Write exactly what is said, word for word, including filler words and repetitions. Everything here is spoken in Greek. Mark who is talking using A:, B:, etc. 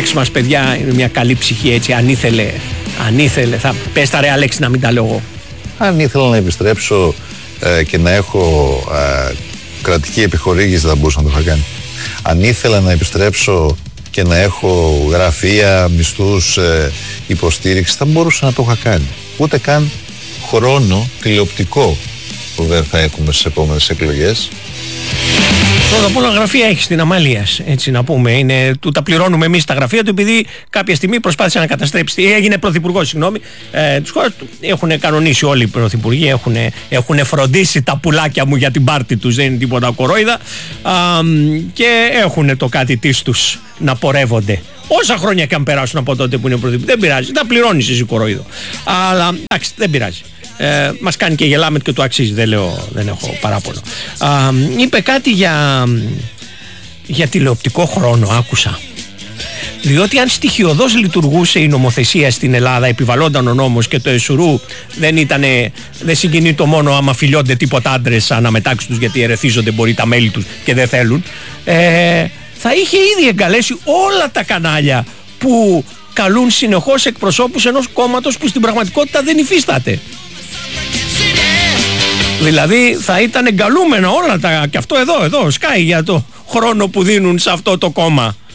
A: Αλέξη μας, παιδιά, είναι μια καλή ψυχή, έτσι, αν ήθελε, αν ήθελε, θα πες τα ρε Αλέξη να μην τα λέω εγώ.
B: Αν ήθελα να επιστρέψω ε, και να έχω ε, κρατική επιχορήγηση, θα μπορούσα να το είχα κάνει. Αν ήθελα να επιστρέψω και να έχω γραφεία, μισθούς, ε, υποστήριξη, θα μπορούσα να το είχα κάνει. Ούτε καν χρόνο τηλεοπτικό που δεν θα έχουμε στις επόμενες εκλογές.
A: Πρώτα απ' όλα γραφεία έχει στην Αμαλίας, έτσι να πούμε. Είναι, του τα πληρώνουμε εμείς τα γραφεία του, επειδή κάποια στιγμή προσπάθησε να καταστρέψει. Έγινε πρωθυπουργός, συγγνώμη, ε, της χώρας του. Έχουν κανονίσει όλοι οι πρωθυπουργοί, έχουν, έχουν φροντίσει τα πουλάκια μου για την πάρτη τους, δεν είναι τίποτα κορόιδα. Α, και έχουν το κάτι της τους να πορεύονται. Όσα χρόνια και αν περάσουν από τότε που είναι πρωθυπουργοί, δεν πειράζει, τα πληρώνεις εσύ κορόιδο. Αλλά εντάξει, δεν πειράζει. Ε, μας κάνει και γελάμε και το αξίζει, δεν, λέω, δεν έχω παράπονο. Α, είπε κάτι για, για τηλεοπτικό χρόνο, άκουσα. Διότι αν στοιχειοδός λειτουργούσε η νομοθεσία στην Ελλάδα, επιβαλλόταν ο νόμος και το εσουρού δεν ήτανε, δεν συγκινεί το μόνο άμα φιλιώνται τίποτα άντρες αναμετάξει τους, γιατί ερεθίζονται μπορεί τα μέλη τους και δεν θέλουν, ε, θα είχε ήδη εγκαλέσει όλα τα κανάλια που καλούν συνεχώς εκπροσώπους ενός κόμματος που στην πραγματικότητα δεν υφίσταται. Δηλαδή θα ήταν εγκαλούμενα όλα τα, και αυτό εδώ, εδώ σκάει για το χρόνο που δίνουν σε αυτό το κόμμα.